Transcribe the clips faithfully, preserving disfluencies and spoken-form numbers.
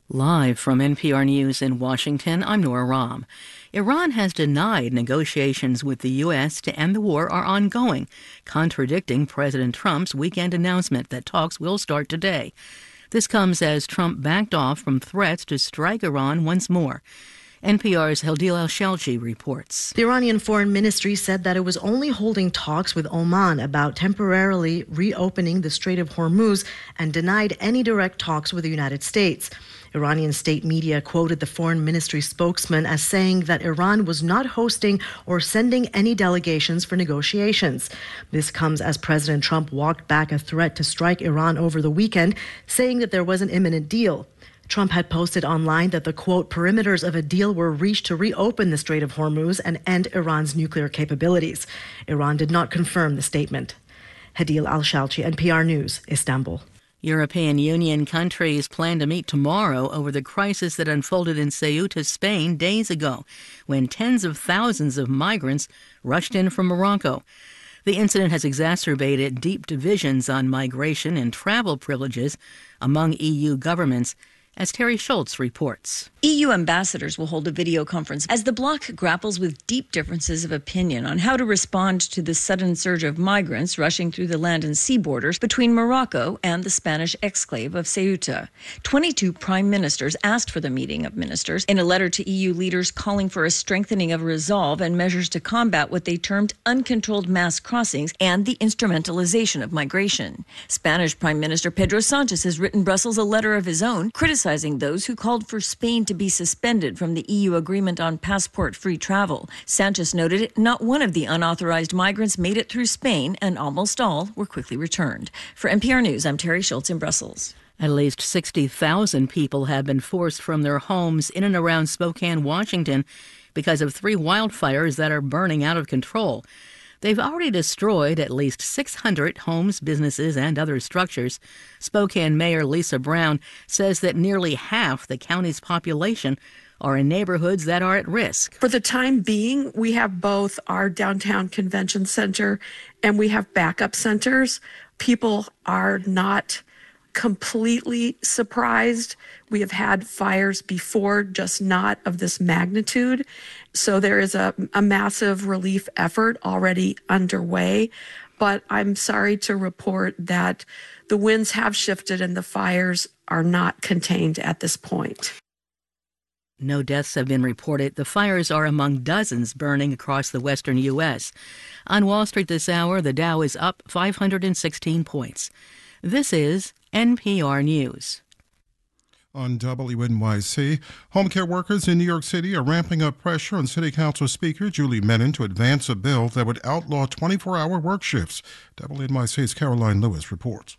Live from N P R News in Washington, I'm Nora Rahm. Iran has denied negotiations with the U S to end the war are ongoing, contradicting President Trump's weekend announcement that talks will start today. This comes as Trump backed off from threats to strike Iran once more. N P R's Hadeel Al-Shalchi reports. The Iranian Foreign Ministry said that it was only holding talks with Oman about temporarily reopening the Strait of Hormuz and denied any direct talks with the United States. Iranian state media quoted the foreign ministry spokesman as saying that Iran was not hosting or sending any delegations for negotiations. This comes as President Trump walked back a threat to strike Iran over the weekend, saying that there was an imminent deal. Trump had posted online that the, quote, perimeters of a deal were reached to reopen the Strait of Hormuz and end Iran's nuclear capabilities. Iran did not confirm the statement. Hadeel Al-Shalchi, N P R News, Istanbul. European Union countries plan to meet tomorrow over the crisis that unfolded in Ceuta, Spain, days ago, when tens of thousands of migrants rushed in from Morocco. The incident has exacerbated deep divisions on migration and travel privileges among E U governments, as Terry Schultz reports. E U ambassadors will hold a video conference as the bloc grapples with deep differences of opinion on how to respond to the sudden surge of migrants rushing through the land and sea borders between Morocco and the Spanish exclave of Ceuta. twenty-two prime ministers asked for the meeting of ministers in a letter to E U leaders calling for a strengthening of resolve and measures to combat what they termed uncontrolled mass crossings and the instrumentalization of migration. Spanish Prime Minister Pedro Sanchez has written Brussels a letter of his own, criticizing those who called for Spain to be suspended from the E U agreement on passport-free travel. Sanchez noted not one of the unauthorized migrants made it through Spain, and almost all were quickly returned. For N P R News, I'm Terry Schultz in Brussels. At least sixty thousand people have been forced from their homes in and around Spokane, Washington, because of three wildfires that are burning out of control. They've already destroyed at least six hundred homes, businesses, and other structures. Spokane Mayor Lisa Brown says that nearly half the county's population are in neighborhoods that are at risk. For the time being, we have both our downtown convention center and we have backup centers. People are not completely surprised. We have had fires before, just not of this magnitude. So there is a, a massive relief effort already underway. But I'm sorry to report that the winds have shifted and the fires are not contained at this point. No deaths have been reported. The fires are among dozens burning across the western U S. On Wall Street this hour, the Dow is up five hundred sixteen points. This is N P R News. On W N Y C, home care workers in New York City are ramping up pressure on City Council Speaker Julie Menin to advance a bill that would outlaw twenty-four hour work shifts. W N Y C's Caroline Lewis reports.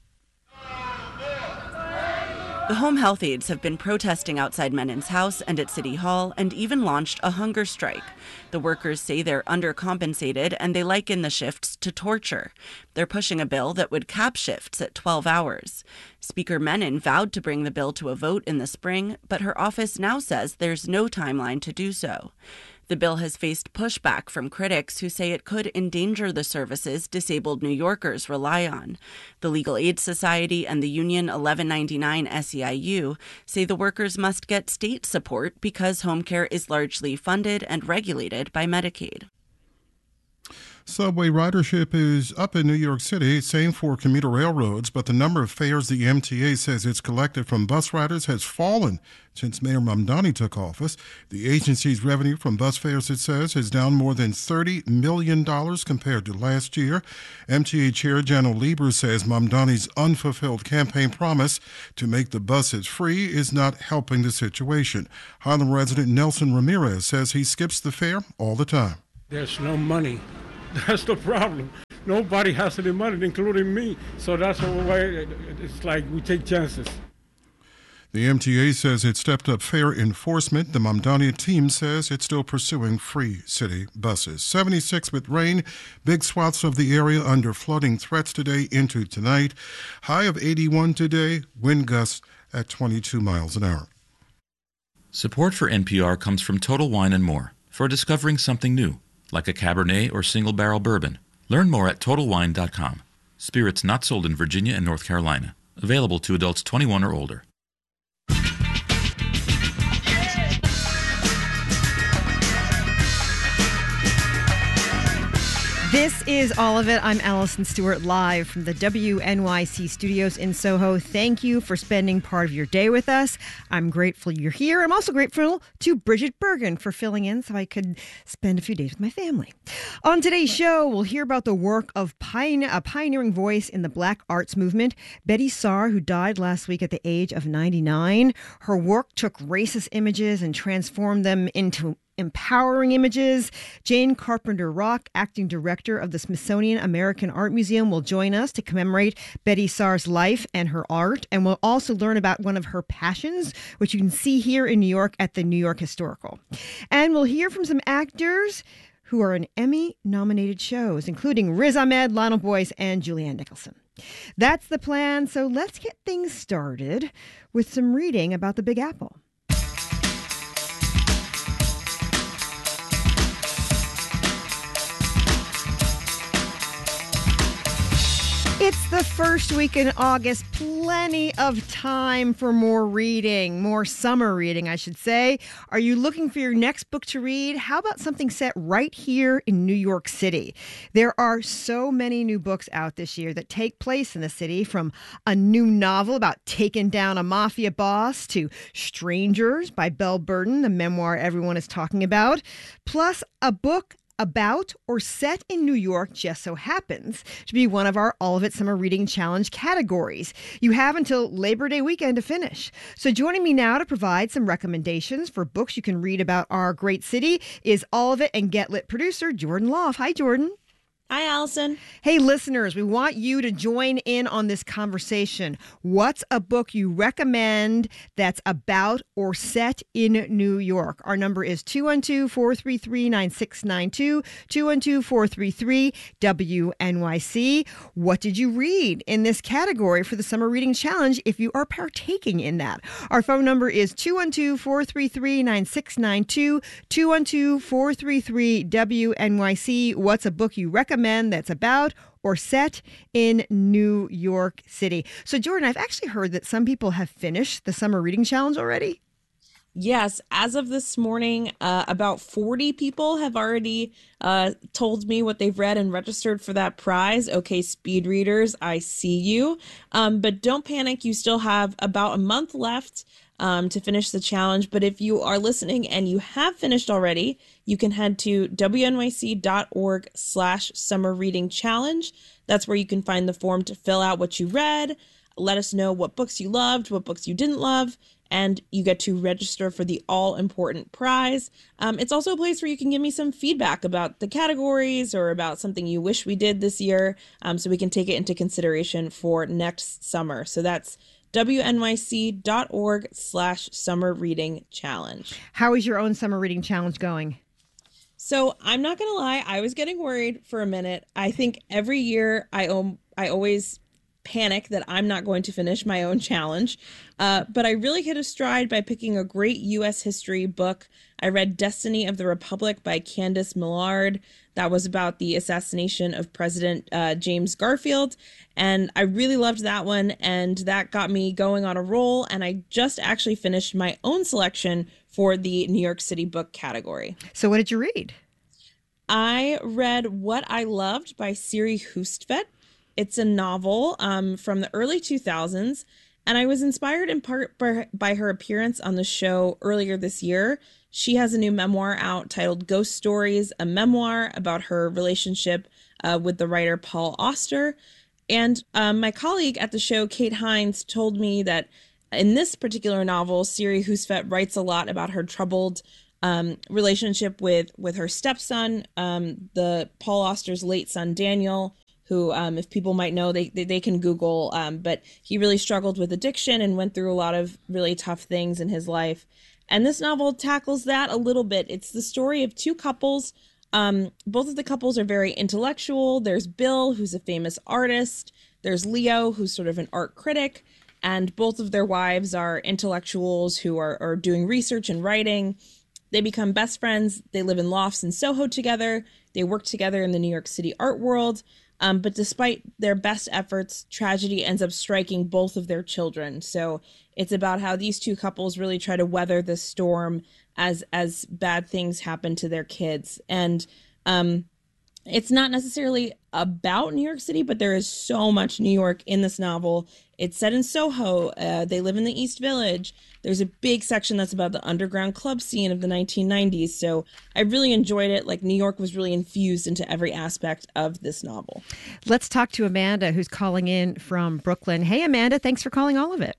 The home health aides have been protesting outside Menin's house and at City Hall and even launched a hunger strike. The workers say they're undercompensated and they liken the shifts to torture. They're pushing a bill that would cap shifts at twelve hours. Speaker Menin vowed to bring the bill to a vote in the spring, but her office now says there's no timeline to do so. The bill has faced pushback from critics who say it could endanger the services disabled New Yorkers rely on. The Legal Aid Society and the union eleven ninety-nine S E I U say the workers must get state support because home care is largely funded and regulated by Medicaid. Subway ridership is up in New York City, same for commuter railroads, but the number of fares the M T A says it's collected from bus riders has fallen since Mayor Mamdani took office. The agency's revenue from bus fares, it says, is down more than thirty million dollars compared to last year. M T A Chair Janno Lieber says Mamdani's unfulfilled campaign promise to make the buses free is not helping the situation. Harlem resident Nelson Ramirez says he skips the fare all the time. There's no money. That's the problem. Nobody has any money, including me. So that's why it's like we take chances. The M T A says it stepped up fare enforcement. The Mamdani team says it's still pursuing free city buses. seventy-six with rain. Big swaths of the area under flooding threats today into tonight. High of eighty-one today. Wind gusts at twenty-two miles an hour. Support for N P R comes from Total Wine and More for discovering something new, like a Cabernet or single-barrel bourbon. Learn more at total wine dot com. Spirits not sold in Virginia and North Carolina. Available to adults twenty-one or older. This is All of It. I'm Allison Stewart, live from the W N Y C studios in Soho. Thank you for spending part of your day with us. I'm grateful you're here. I'm also grateful to Bridget Bergen for filling in so I could spend a few days with my family. On today's show, we'll hear about the work of pioneer, a pioneering voice in the Black arts movement, Betty Saar, who died last week at the age of ninety-nine. Her work took racist images and transformed them into empowering images. Jane Carpenter Rock, acting director of the Smithsonian American Art Museum, will join us to commemorate Betty Saar's life and her art. And we'll also learn about one of her passions, which you can see here in New York at the New York Historical. And we'll hear from some actors who are in Emmy-nominated shows, including Riz Ahmed, Lionel Boyce, and Julianne Nicholson. That's the plan. So let's get things started with some reading about the Big Apple. It's the first week in August, plenty of time for more reading, more summer reading, I should say. Are you looking for your next book to read? How about something set right here in New York City? There are so many new books out this year that take place in the city, from a new novel about taking down a mafia boss to Strangers by Belle Burden, the memoir everyone is talking about, plus a book about or set in New York just so happens to be one of our All of It Summer Reading Challenge categories. You have until Labor Day weekend to finish. So joining me now to provide some recommendations for books you can read about our great city is All of It and Get Lit producer Jordan Loff. Hi, Jordan. Hi, Allison. Hey, listeners, we want you to join in on this conversation. What's a book you recommend that's about or set in New York? Our number is two one two, four three three, nine six nine two, two one two, four three three, W N Y C. What did you read in this category for the Summer Reading Challenge if you are partaking in that? Our phone number is two one two, four three three, nine six nine two, two one two, four three three, W N Y C. What's a book you recommend that's about or set in New York City? So, Jordan, I've actually heard that some people have finished the Summer Reading Challenge already. Yes, as of this morning, uh, about forty people have already uh, told me what they've read and registered for that prize. Okay, speed readers, I see you. Um, but don't panic. You still have about a month left um, to finish the challenge. But if you are listening and you have finished already, you can head to wnyc.org slash summer reading challenge. That's where you can find the form to fill out what you read. Let us know what books you loved, what books you didn't love, and you get to register for the all-important prize. Um, it's also a place where you can give me some feedback about the categories or about something you wish we did this year, um, so we can take it into consideration for next summer. So that's wnyc.org slash summer reading challenge. How is your own Summer Reading Challenge going? So I'm not going to lie, I was getting worried for a minute. I think every year I, om- I always panic that I'm not going to finish my own challenge. Uh, but I really hit a stride by picking a great U S history book. I read Destiny of the Republic by Candace Millard. That was about the assassination of President uh, James Garfield. And I really loved that one. And that got me going on a roll. And I just actually finished my own selection for the New York City book category. So what did you read? I read What I Loved by Siri Hustvedt. It's a novel um, from the early two thousands, and I was inspired in part by, by her appearance on the show earlier this year. She has a new memoir out titled Ghost Stories, a memoir about her relationship uh, with the writer Paul Auster. And um, my colleague at the show, Kate Hines, told me that in this particular novel, Siri Hustvedt writes a lot about her troubled um, relationship with, with her stepson, um, the Paul Auster's late son, Daniel, who, um, if people might know, they, they, they can Google, um, but he really struggled with addiction and went through a lot of really tough things in his life. And this novel tackles that a little bit. It's the story of two couples. Um, both of the couples are very intellectual. There's Bill, who's a famous artist. There's Leo, who's sort of an art critic. And both of their wives are intellectuals who are, are doing research and writing. They become best friends. They live in lofts in Soho together. They work together in the New York City art world. Um, but despite their best efforts, tragedy ends up striking both of their children. So it's about how these two couples really try to weather the storm as as bad things happen to their kids. And um, It's not necessarily about New York City, but there is so much New York in this novel. It's set in Soho. Uh, they live in the East Village. There's a big section that's about the underground club scene of the nineteen nineties. So I really enjoyed it. Like, New York was really infused into every aspect of this novel. Let's talk to Amanda, who's calling in from Brooklyn. Hey, Amanda, thanks for calling All of It.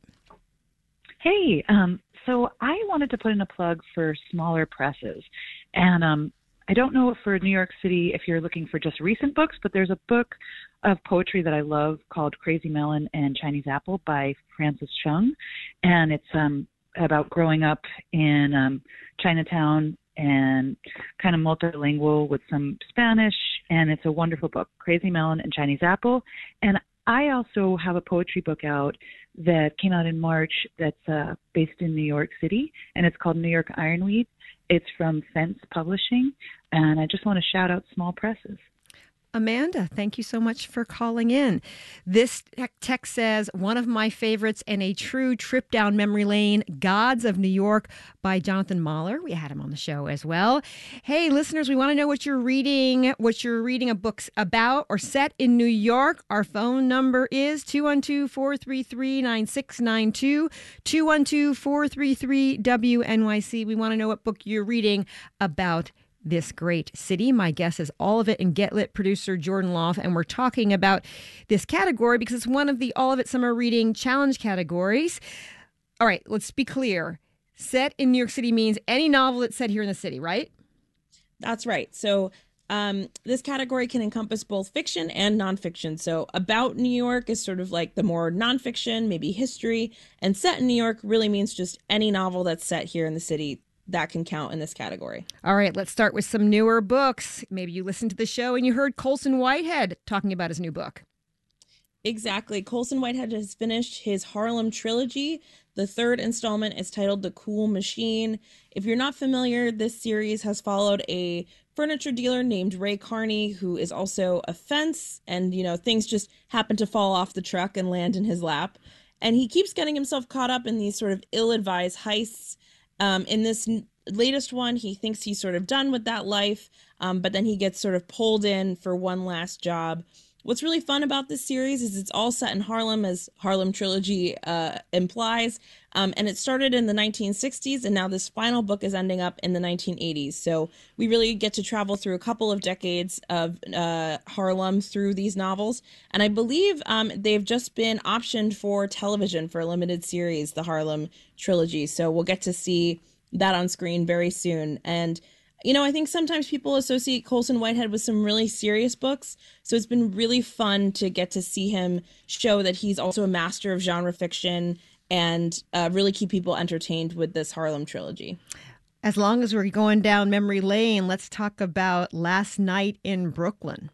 Hey, um, so I wanted to put in a plug for smaller presses. And um, I don't know for New York City if you're looking for just recent books, but there's a book of poetry that I love called Crazy Melon and Chinese Apple by Frances Chung. And it's um, about growing up in um, Chinatown and kind of multilingual with some Spanish. And it's a wonderful book, Crazy Melon and Chinese Apple. And I also have a poetry book out that came out in March that's uh, based in New York City, and it's called New York Ironweed. It's from Fence Publishing, and I just want to shout out small presses. Amanda, thank you so much for calling in. This text says, one of my favorites and a true trip down memory lane, Gods of New York by Jonathan Mahler. We had him on the show as well. Hey, listeners, we want to know what you're reading, what you're reading a book's about or set in New York. Our phone number is two one two, four three three, nine six nine two, two one two, four three three, W N Y C. We want to know what book you're reading about this great city. My guest is All of It and Get Lit producer Jordan Loff, and we're talking about this category because it's one of the All of It Summer Reading Challenge categories. All right, let's be clear. Set in New York City means any novel that's set here in the city, right? That's right. So um, this category can encompass both fiction and nonfiction. So about New York is sort of like the more nonfiction, maybe history, and set in New York really means just any novel that's set here in the city. That can count in this category. All right, let's start with some newer books. Maybe you listened to the show and you heard Colson Whitehead talking about his new book. Exactly. Colson Whitehead has finished his Harlem trilogy. The third installment is titled The Cool Machine. If you're not familiar, this series has followed a furniture dealer named Ray Carney, who is also a fence, and, you know, things just happen to fall off the truck and land in his lap. And he keeps getting himself caught up in these sort of ill-advised heists. Um, in this n- latest one, he thinks he's sort of done with that life, um, but then he gets sort of pulled in for one last job. What's really fun about this series is it's all set in Harlem, as Harlem Trilogy uh, implies, um, and it started in the nineteen sixties, and now this final book is ending up in the nineteen eighties. So we really get to travel through a couple of decades of uh, Harlem through these novels, and I believe um, they've just been optioned for television for a limited series, the Harlem Trilogy. So we'll get to see that on screen very soon. And you know, I think sometimes people associate Colson Whitehead with some really serious books. So it's been really fun to get to see him show that he's also a master of genre fiction and uh, really keep people entertained with this Harlem trilogy. As long as we're going down memory lane, let's talk about Last Night in Brooklyn.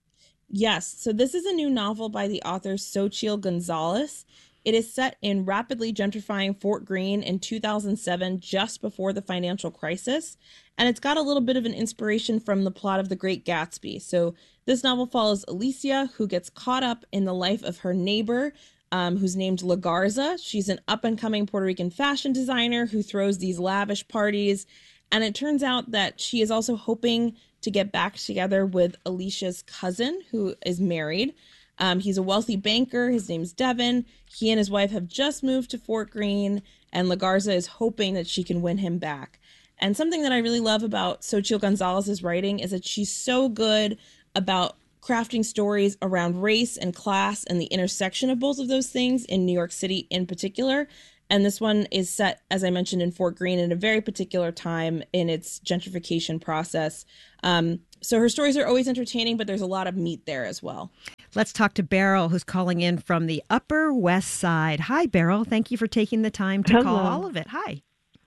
Yes. So this is a new novel by the author Xochitl Gonzalez. It is set in rapidly gentrifying Fort Greene in two thousand seven, just before the financial crisis. And it's got a little bit of an inspiration from the plot of The Great Gatsby. So this novel follows Alicia, who gets caught up in the life of her neighbor, um, who's named La Garza. She's an up-and-coming Puerto Rican fashion designer who throws these lavish parties. And it turns out that she is also hoping to get back together with Alicia's cousin, who is married. Um, he's a wealthy banker. His name's Devin. He and his wife have just moved to Fort Greene, and La Garza is hoping that she can win him back. And something that I really love about Xochitl Gonzalez's writing is that she's so good about crafting stories around race and class and the intersection of both of those things in New York City in particular. And this one is set, as I mentioned, in Fort Greene at a very particular time in its gentrification process. Um, so her stories are always entertaining, but there's a lot of meat there as well. Let's talk to Beryl, who's calling in from the Upper West Side. Hi, Beryl. Thank you for taking the time to Hello. call All of It. Hi.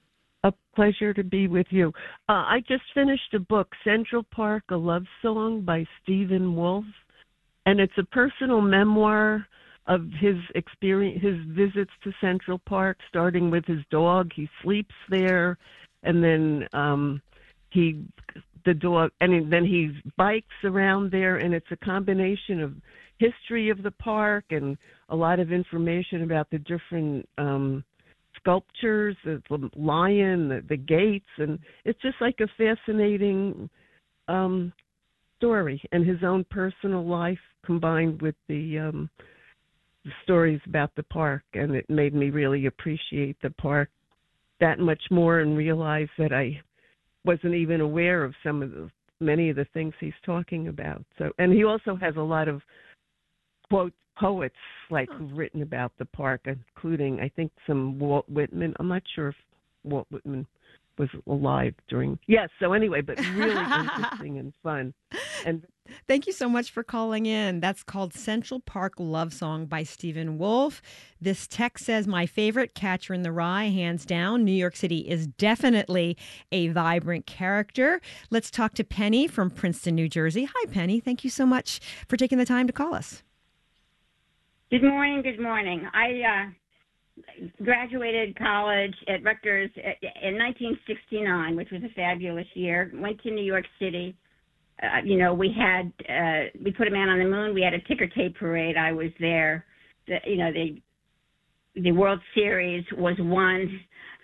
A pleasure to be with you. Uh, I just finished a book, Central Park, A Love Song by Stephen Wolfe, and it's a personal memoir of his experience, his visits to Central Park, starting with his dog. He sleeps there, and then um, he, the dog, and then he bikes around there, and it's a combination of history of the park and a lot of information about the different um, sculptures, the lion, the, the gates, and it's just like a fascinating um, story and his own personal life combined with the, um, the stories about the park. And it made me really appreciate the park that much more and realize that I wasn't even aware of some of the many of the things he's talking about. So, and he also has a lot of quote poets like oh. written about the park, including I think some Walt Whitman. I'm not sure if Walt Whitman was alive during. Yes. So anyway, but really interesting and fun. And thank you so much for calling in. That's called Central Park Love Song by Stephen Wolfe. This text says, my favorite, Catcher in the Rye, hands down. New York City is definitely a vibrant character. Let's talk to Penny from Princeton, New Jersey. Hi, Penny. Thank you so much for taking the time to call us. Good morning. Good morning. I uh, graduated college at Rutgers in nineteen sixty-nine, which was a fabulous year. Went to New York City. Uh, you know, we had, uh, we put a man on the moon. We had a ticker tape parade. I was there. The, you know, the, the World Series was won,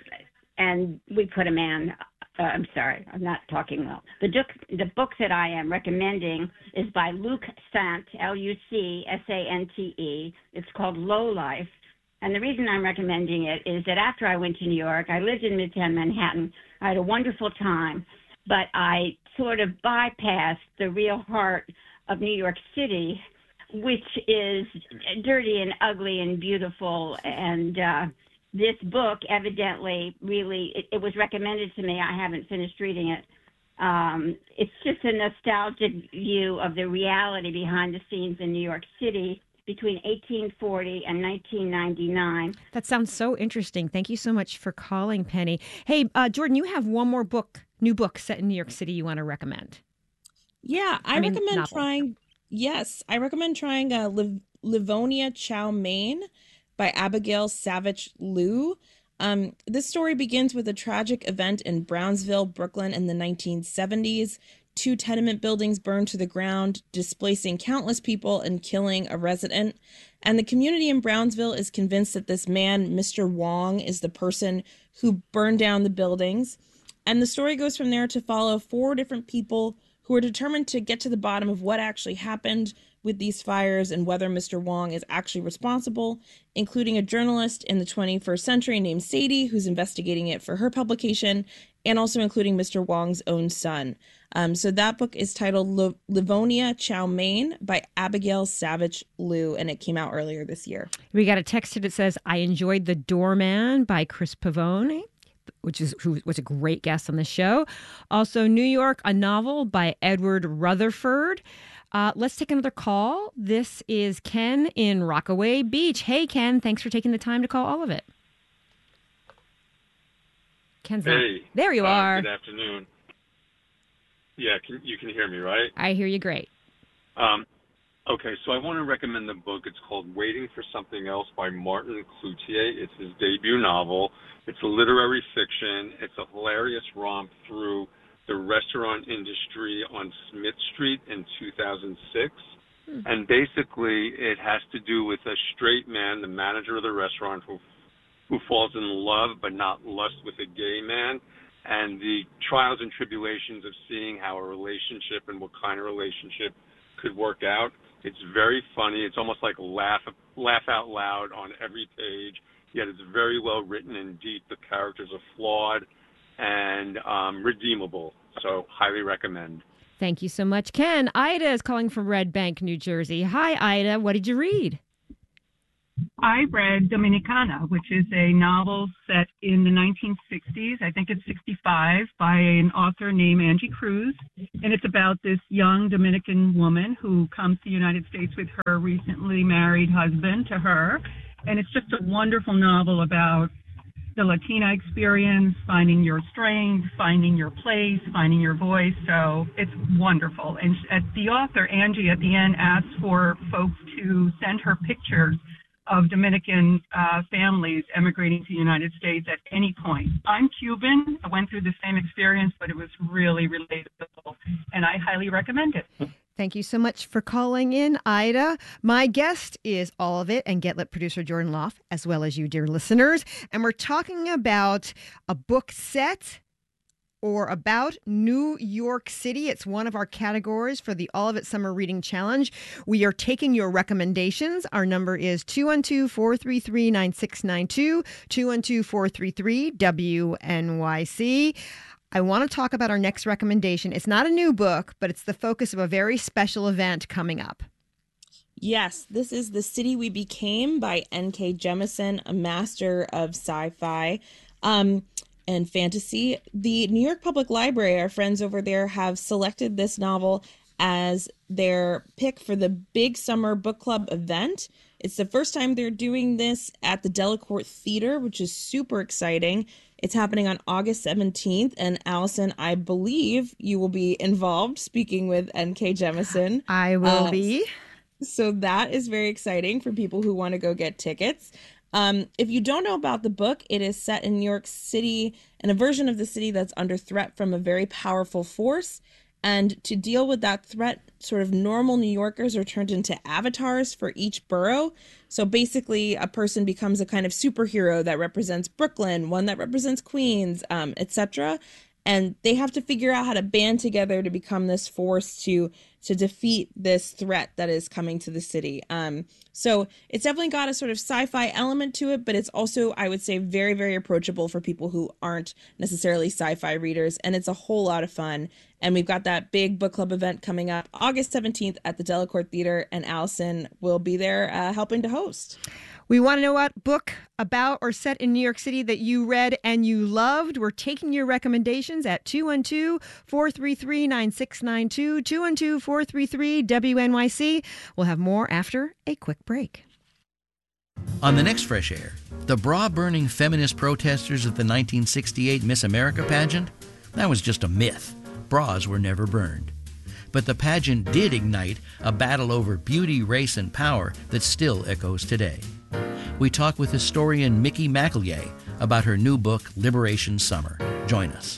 and we put a man, uh, I'm sorry, I'm not talking well. The book, the book that I am recommending is by Luc Sant, L U C S A N T E. It's called Low Life. And the reason I'm recommending it is that after I went to New York, I lived in Midtown Manhattan. I had a wonderful time, but I sort of bypassed the real heart of New York City, which is dirty and ugly and beautiful. And uh, this book evidently really, it, it was recommended to me. I haven't finished reading it. Um, it's just a nostalgic view of the reality behind the scenes in New York City between eighteen forty and nineteen ninety-nine. That sounds so interesting. Thank you so much for calling, Penny. Hey, uh, Jordan, you have one more book, new book set in New York City you want to recommend. Yeah, I, I mean, recommend novel. trying, yes, I recommend trying uh, Liv- Livonia Chow Mein by Abigail Savage Liu. Um, this story begins with a tragic event in Brownsville, Brooklyn in the nineteen seventies. Two tenement buildings burned to the ground, displacing countless people and killing a resident. And the community in Brownsville is convinced that this man, Mister Wong, is the person who burned down the buildings. And the story goes from there to follow four different people who are determined to get to the bottom of what actually happened with these fires and whether Mister Wong is actually responsible, including a journalist in the twenty-first century named Sadie, who's investigating it for her publication, and also including Mister Wong's own son. Um, so that book is titled Liv- Livonia Chow Mein by Abigail Savage Liu, and it came out earlier this year. We got a text that says, I enjoyed The Doorman by Chris Pavone, which is who was a great guest on the show. Also, New York, a novel by Edward Rutherford. Uh, let's take another call. This is Ken in Rockaway Beach. Hey, Ken, thanks for taking the time to call all of it. Ken's hey, not. There you uh, are. Good afternoon. Yeah, can, you can hear me, right? I hear you great. Um, okay, so I want to recommend the book. It's called Waiting for Something Else by Martin Cloutier. It's his debut novel. It's a literary fiction. It's a hilarious romp through the restaurant industry on Smith Street in two thousand six. Hmm. And basically, it has to do with a straight man, the manager of the restaurant, who who falls in love but not lust with a gay man, and the trials and tribulations of seeing how a relationship and what kind of relationship could work out. It's very funny. It's almost like laugh laugh out loud on every page, yet it's very well written and deep. The characters are flawed and um, redeemable, so highly recommend. Thank you so much, Ken. Ida is calling from Red Bank, New Jersey. Hi, Ida. What did you read? I read Dominicana, which is a novel set in the nineteen sixties. I think it's sixty-five, by an author named Angie Cruz. And it's about this young Dominican woman who comes to the United States with her recently married husband to her. And it's just a wonderful novel about the Latina experience, finding your strength, finding your place, finding your voice. So it's wonderful. And at the author, Angie, at the end asks for folks to send her pictures of Dominican uh, families emigrating to the United States at any point. I'm Cuban. I went through the same experience, but it was really relatable, and I highly recommend it. Thank you so much for calling in, Ida. My guest is All of It and Get Lit producer Jordan Loft, as well as you, dear listeners. And we're talking about a book set or about New York City. It's one of our categories for the All of It Summer Reading Challenge. We are taking your recommendations. Our number is two one two, four three three, nine six nine two, two one two, four three three, W N Y C. I want to talk about our next recommendation. It's not a new book, but it's the focus of a very special event coming up. Yes, this is The City We Became by N K Jemisin, a master of sci-fi um, and fantasy. The New York Public Library, our friends over there, have selected this novel as their pick for the Big Summer Book Club event. It's the first time they're doing this at the Delacorte Theater, which is super exciting. It's happening on August seventeenth. And Allison, I believe you will be involved speaking with N K Jemisin. I will uh, be. So that is very exciting for people who want to go get tickets. Um, if you don't know about the book, it is set in New York City and a version of the city that's under threat from a very powerful force. And to deal with that threat, sort of normal New Yorkers are turned into avatars for each borough. So basically, a person becomes a kind of superhero that represents Brooklyn, one that represents Queens, um, et cetera. And they have to figure out how to band together to become this force to to defeat this threat that is coming to the city. Um, so it's definitely got a sort of sci-fi element to it, but it's also, I would say, very, very approachable for people who aren't necessarily sci-fi readers. And it's a whole lot of fun. And we've got that big book club event coming up August seventeenth at the Delacorte Theater, and Allison will be there uh, helping to host. We want to know what book about or set in New York City that you read and you loved. We're taking your recommendations at two one two, four three three, nine six nine two, two one two, four three three, W N Y C. We'll have more after a quick break. On the next Fresh Air, the bra-burning feminist protesters of the nineteen sixty-eight Miss America pageant, that was just a myth. Bras were never burned. But the pageant did ignite a battle over beauty, race, and power that still echoes today. We talk with historian Mickey McEllier about her new book, Liberation Summer. Join us.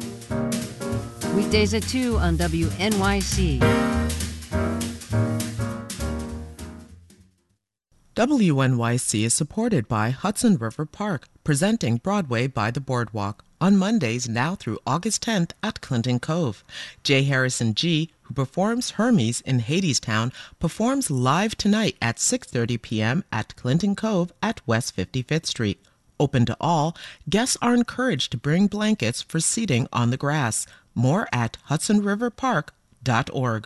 Weekdays at two on W N Y C. W N Y C is supported by Hudson River Park, presenting Broadway by the Boardwalk on Mondays now through August tenth at Clinton Cove. J. Harrison G., who performs Hermes in Hadestown, performs live tonight at six thirty p.m. at Clinton Cove at West fifty-fifth Street. Open to all, guests are encouraged to bring blankets for seating on the grass. More at hudson river park dot org.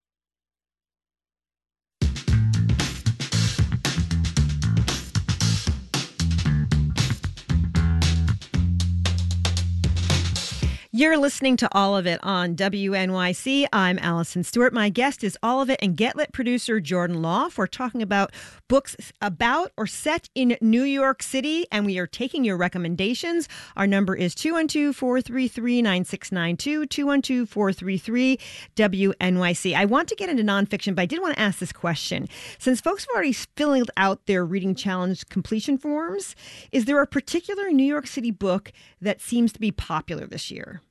You're listening to All of It on W N Y C. I'm Allison Stewart. My guest is All of It and Get Lit producer Jordan Loff. We're talking about books about or set in New York City, and we are taking your recommendations. Our number is two one two, four three three, nine six nine two, two one two, four three three, W N Y C. I want to get into nonfiction, but I did want to ask this question. Since folks have already filled out their reading challenge completion forms, is there a particular New York City book that seems to be popular this year?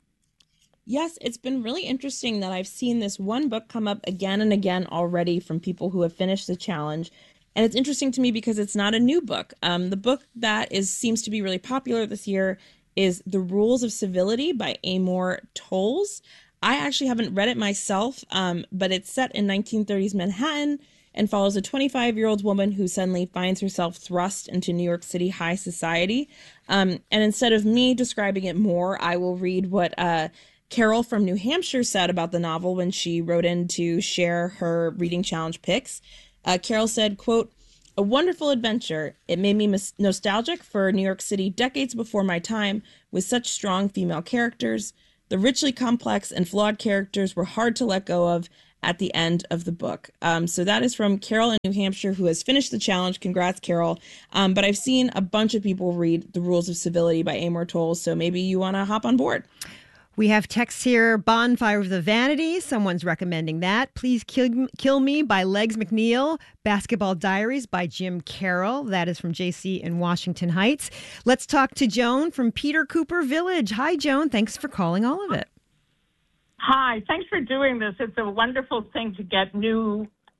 Yes, it's been really interesting that I've seen this one book come up again and again already from people who have finished the challenge. And it's interesting to me because it's not a new book. Um, the book that is seems to be really popular this year is The Rules of Civility by Amor Towles. I actually haven't read it myself, um, but it's set in nineteen thirties Manhattan and follows a twenty-five-year-old woman who suddenly finds herself thrust into New York City high society. Um, and instead of me describing it more, I will read what uh, Carol from New Hampshire said about the novel when she wrote in to share her reading challenge picks. Uh, Carol said, quote, "A wonderful adventure. It made me mis- nostalgic for New York City decades before my time, with such strong female characters. The richly complex and flawed characters were hard to let go of at the end of the book." Um, so that is from Carol in New Hampshire, who has finished the challenge. Congrats, Carol. Um, but I've seen a bunch of people read The Rules of Civility by Amor Towles, so maybe you want to hop on board. We have texts here. Bonfire of the Vanities. Someone's recommending that. Please Kill, Kill Me by Legs McNeil. Basketball Diaries by Jim Carroll. That is from J C in Washington Heights. Let's talk to Joan from Peter Cooper Village. Hi, Joan. Thanks for calling All of It. Hi. Thanks for doing this. It's a wonderful thing to get new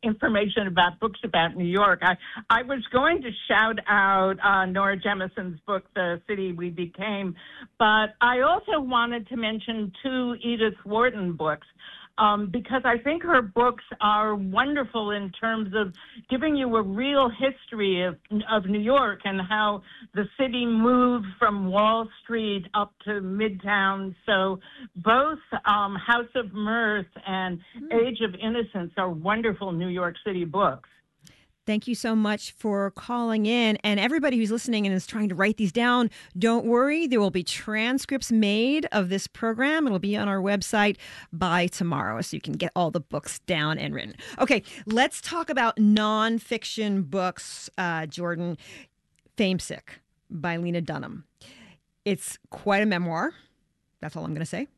information about books about New York. I, I was going to shout out uh, Nora Jemison's book, The City We Became, but I also wanted to mention two Edith Wharton books. Um, because I think her books are wonderful in terms of giving you a real history of, of New York and how the city moved from Wall Street up to Midtown. So both um, House of Mirth and mm. Age of Innocence are wonderful New York City books. Thank you so much for calling in. And everybody who's listening and is trying to write these down, don't worry. There will be transcripts made of this program. It'll be on our website by tomorrow, so you can get all the books down and written. Okay, let's talk about nonfiction books, uh, Jordan. Famesick by Lena Dunham. It's quite a memoir. That's all I'm going to say.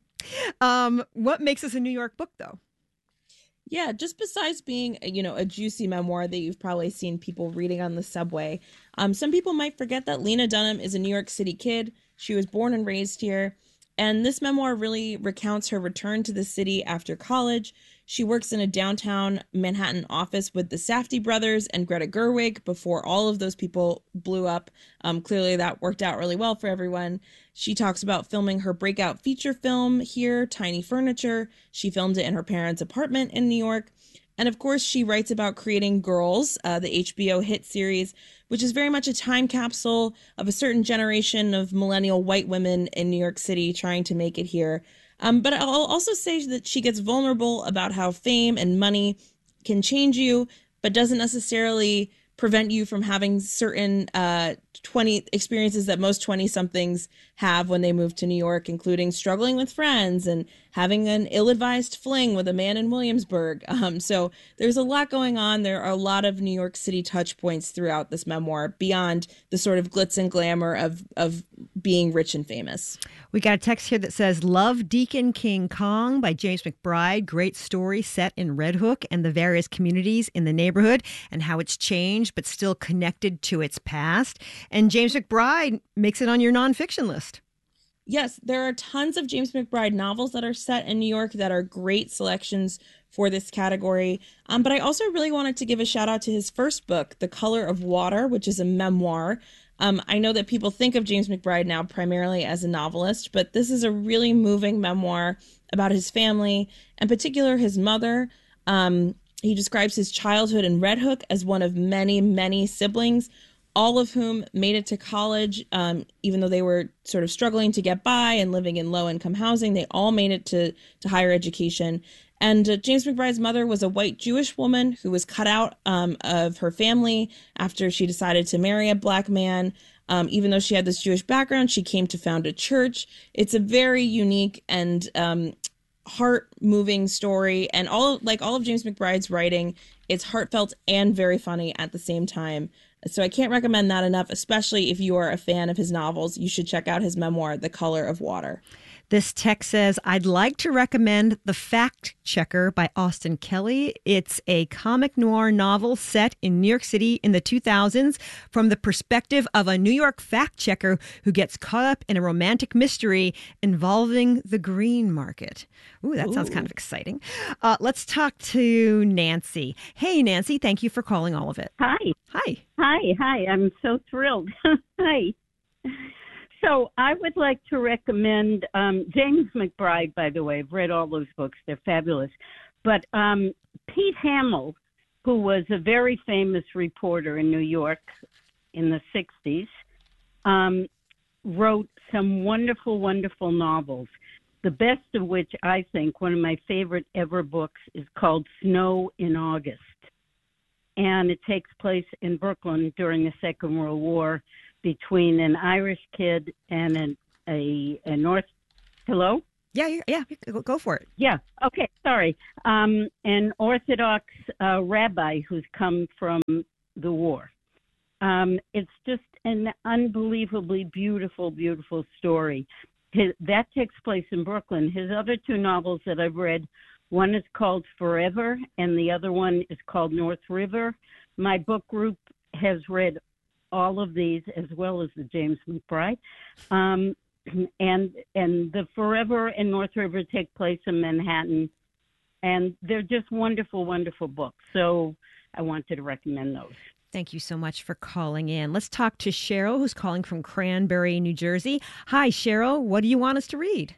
Um, what makes this a New York book, though? Yeah, just besides being, you know, a juicy memoir that you've probably seen people reading on the subway, um, some people might forget that Lena Dunham is a New York City kid. She was born and raised here. And this memoir really recounts her return to the city after college. She works in a downtown Manhattan office with the Safdie brothers and Greta Gerwig before all of those people blew up. Um, clearly that worked out really well for everyone. She talks about filming her breakout feature film here, Tiny Furniture. She filmed it in her parents' apartment in New York. And of course, she writes about creating Girls, uh, the H B O hit series, which is very much a time capsule of a certain generation of millennial white women in New York City trying to make it here. Um, but I'll also say that she gets vulnerable about how fame and money can change you, but doesn't necessarily prevent you from having certain uh, twenty experiences that most twenty-somethings have when they move to New York, including struggling with friends and having an ill-advised fling with a man in Williamsburg. Um, so there's a lot going on. There are a lot of New York City touch points throughout this memoir beyond the sort of glitz and glamour of, of being rich and famous. We got a text here that says, Love Deacon King Kong by James McBride. Great story set in Red Hook and the various communities in the neighborhood and how it's changed but still connected to its past. And James McBride makes it on your nonfiction list. Yes, there are tons of James McBride novels that are set in New York that are great selections for this category. Um, but I also really wanted to give a shout out to his first book, The Color of Water, which is a memoir. Um, I know that people think of James McBride now primarily as a novelist, but this is a really moving memoir about his family, in particular his mother. Um, he describes his childhood in Red Hook as one of many, many siblings, all of whom made it to college, um, even though they were sort of struggling to get by and living in low-income housing. They all made it to, to higher education. And uh, James McBride's mother was a white Jewish woman who was cut out um, of her family after she decided to marry a black man. Um, even though she had this Jewish background, she came to found a church. It's a very unique and um, heart-moving story. And all like all of James McBride's writing, it's heartfelt and very funny at the same time. So I can't recommend that enough, especially if you are a fan of his novels. You should check out his memoir, The Color of Water. This text says, I'd like to recommend The Fact Checker by Austin Kelly. It's a comic noir novel set in New York City in the two thousands from the perspective of a New York fact checker who gets caught up in a romantic mystery involving the green market. Ooh, that Ooh. sounds kind of exciting. Uh, let's talk to Nancy. Hey, Nancy, thank you for calling all of it. Hi. Hi. Hi. Hi. I'm so thrilled. Hi. So I would like to recommend um, James McBride, by the way. I've read all those books. They're fabulous. But um, Pete Hamill, who was a very famous reporter in New York in the sixties, um, wrote some wonderful, wonderful novels. The best of which, I think, one of my favorite ever books is called Snow in August. And it takes place in Brooklyn during the Second World War, between an Irish kid and an, a, a North, hello? Yeah, yeah, go for it. Yeah, okay, sorry. Um, an Orthodox uh, rabbi who's come from the war. Um, it's just an unbelievably beautiful, beautiful story. His, that takes place in Brooklyn. His other two novels that I've read, one is called Forever, and the other one is called North River. My book group has read all of these, as well as the James McBride. Um, and and the Forever and North River take place in Manhattan. And they're just wonderful, wonderful books. So I wanted to recommend those. Thank you so much for calling in. Let's talk to Cheryl, who's calling from Cranberry, New Jersey. Hi, Cheryl. What do you want us to read?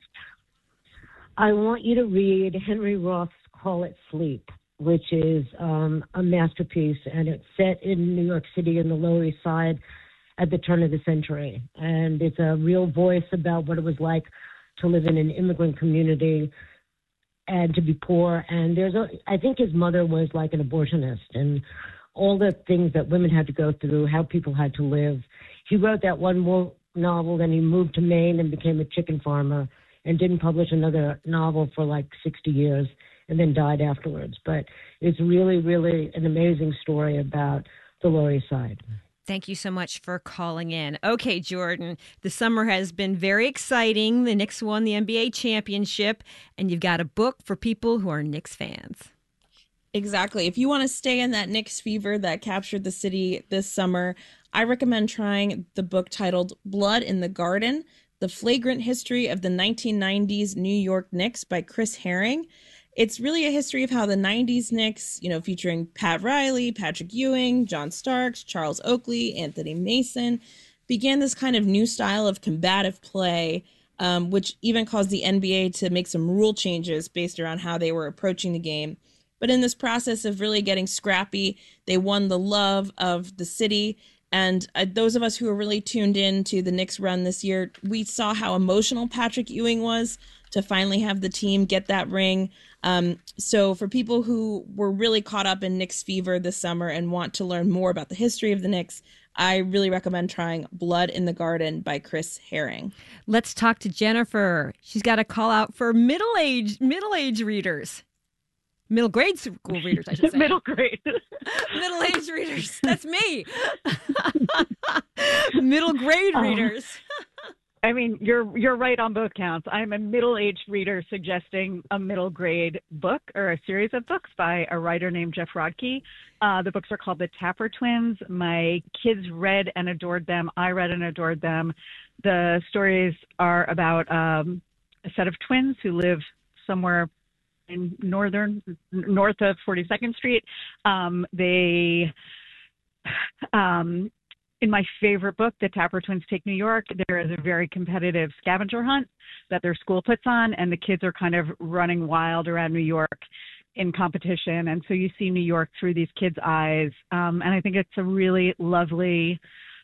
I want you to read Henry Roth's Call It Sleep, which is um, a masterpiece, and it's set in New York City in the Lower East Side at the turn of the century. And it's a real voice about what it was like to live in an immigrant community and to be poor. And there's a, I think his mother was like an abortionist, and all the things that women had to go through, how people had to live. He wrote that one more novel, then he moved to Maine and became a chicken farmer and didn't publish another novel for like sixty years and then died afterwards. But it's really, really an amazing story about the Lower East Side. Thank you so much for calling in. Okay, Jordan, the summer has been very exciting. The Knicks won the N B A championship, and you've got a book for people who are Knicks fans. Exactly. If you want to stay in that Knicks fever that captured the city this summer, I recommend trying the book titled Blood in the Garden, The Flagrant History of the nineteen nineties New York Knicks by Chris Herring. It's really a history of how the nineties Knicks, you know, featuring Pat Riley, Patrick Ewing, John Starks, Charles Oakley, Anthony Mason, began this kind of new style of combative play, um, which even caused the N B A to make some rule changes based around how they were approaching the game. But in this process of really getting scrappy, they won the love of the city. And uh, those of us who were really tuned in to the Knicks run this year, we saw how emotional Patrick Ewing was to finally have the team get that ring. Um, so for people who were really caught up in Knicks fever this summer and want to learn more about the history of the Knicks, I really recommend trying Blood in the Garden by Chris Herring. Let's talk to Jennifer. She's got a call out for middle-aged middle-age readers. Middle grade school readers, I should say. Middle grade. Middle-aged readers. That's me. Middle grade Um, readers. I mean, you're you're right on both counts. I'm a middle-aged reader suggesting a middle grade book or a series of books by a writer named Jeff Rodkey. Uh, the books are called The Tapper Twins. My kids read and adored them. I read and adored them. The stories are about um, a set of twins who live somewhere in northern, north of forty-second Street. Um, they, um, in my favorite book, The Tapper Twins Take New York, there is a very competitive scavenger hunt that their school puts on, and the kids are kind of running wild around New York in competition. And so you see New York through these kids' eyes. Um, and I think it's a really lovely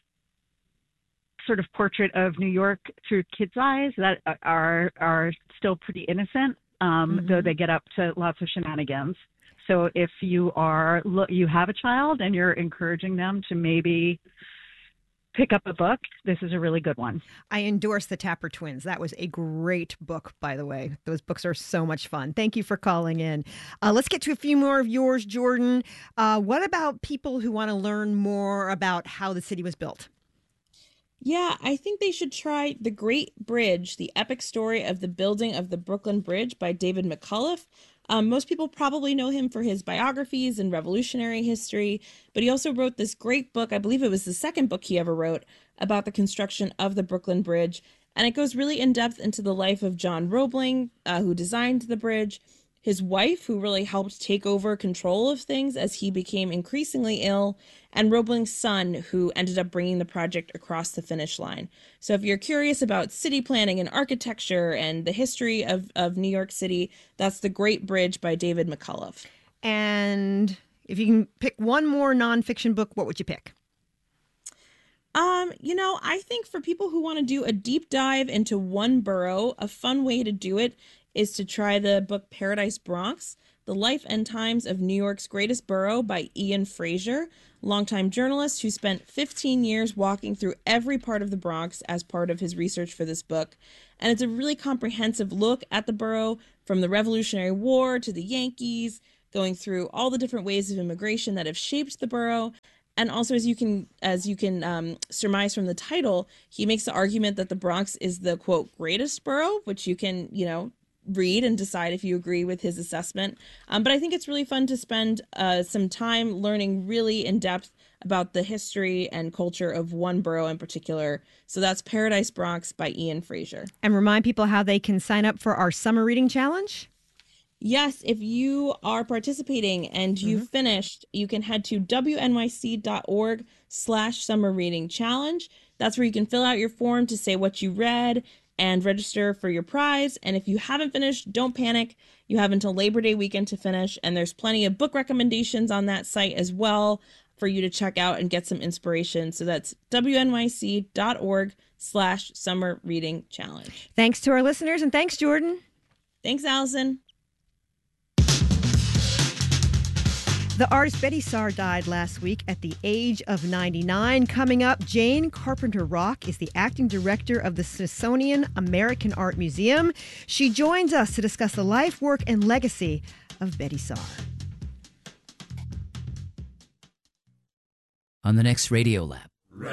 sort of portrait of New York through kids' eyes that are, are still pretty innocent. Um, mm-hmm. Though they get up to lots of shenanigans. So if you are you have a child and you're encouraging them to maybe pick up a book, this is a really good one. I endorse The Tapper Twins. That was a great book, by the way. Those books are so much fun. Thank you for calling in. Uh, let's get to a few more of yours, Jordan. Uh, what about people who want to learn more about how the city was built? Yeah, I think they should try The Great Bridge, the epic story of the building of the Brooklyn Bridge by David McCullough. Um, most people probably know him for his biographies and revolutionary history, but he also wrote this great book, I believe it was the second book he ever wrote, about the construction of the Brooklyn Bridge. And it goes really in depth into the life of John Roebling, uh, who designed the bridge, his wife, who really helped take over control of things as he became increasingly ill, and Roebling's son, who ended up bringing the project across the finish line. So if you're curious about city planning and architecture and the history of, of New York City, that's The Great Bridge by David McCullough. And if you can pick one more nonfiction book, what would you pick? Um, you know, I think for people who want to do a deep dive into one borough, a fun way to do it is to try the book Paradise Bronx, The Life and Times of New York's Greatest Borough by Ian Fraser, longtime journalist who spent fifteen years walking through every part of the Bronx as part of his research for this book. And it's a really comprehensive look at the borough from the Revolutionary War to the Yankees, going through all the different ways of immigration that have shaped the borough. And also, as you can as you can um, surmise from the title, he makes the argument that the Bronx is the, quote, greatest borough, which you can, you know, read and decide if you agree with his assessment. Um, but I think it's really fun to spend uh, some time learning really in depth about the history and culture of one borough in particular. So that's Paradise Bronx by Ian Fraser. And remind people how they can sign up for our summer reading challenge. Yes, if you are participating and you've Mm-hmm. finished, you can head to wnyc.org slash summer reading challenge. That's where you can fill out your form to say what you read and register for your prize. And if you haven't finished, don't panic. You have until Labor Day weekend to finish. And there's plenty of book recommendations on that site as well for you to check out and get some inspiration. So that's wnyc.org slash summer reading challenge. Thanks to our listeners, and thanks, Jordan. Thanks, Allison. The artist Betty Saar died last week at the age of ninety-nine. Coming up, Jane Carpenter Rock is the acting director of the Smithsonian American Art Museum. She joins us to discuss the life, work, and legacy of Betty Saar. On the next Radio Lab.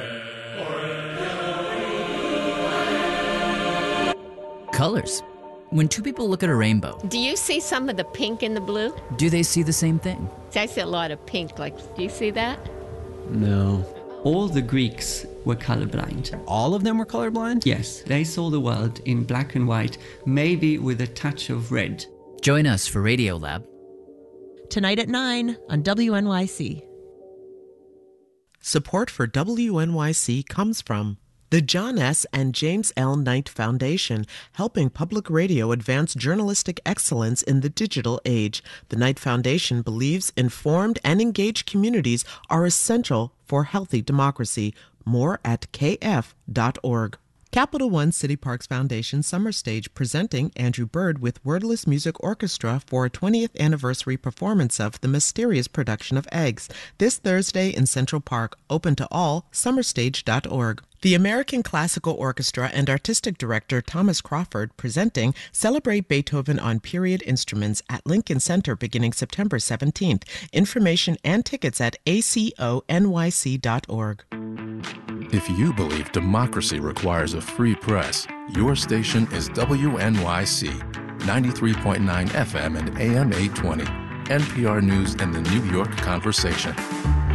Colors. When two people look at a rainbow, Do you see some of the pink in the blue? do they see the same thing? See, I see a lot of pink. Like, do you see that? No. All the Greeks were colorblind. All of them were colorblind? Yes, they saw the world in black and white, maybe with a touch of red. Join us for Radio Lab. Tonight at nine on W N Y C. Support for W N Y C comes from the John S. and James L. Knight Foundation, helping public radio advance journalistic excellence in the digital age. The Knight Foundation believes informed and engaged communities are essential for healthy democracy. More at k f dot org. Capital One City Parks Foundation Summer Stage presenting Andrew Bird with Wordless Music Orchestra for a twentieth anniversary performance of The Mysterious Production of Eggs, this Thursday in Central Park, open to all, summer stage dot org. The American Classical Orchestra and Artistic Director Thomas Crawford presenting Celebrate Beethoven on Period Instruments at Lincoln Center beginning September seventeenth. Information and tickets at a c o n y c dot org. If you believe democracy requires a free press, your station is W N Y C, ninety-three point nine F M and A M eight twenty, N P R News and the New York Conversation.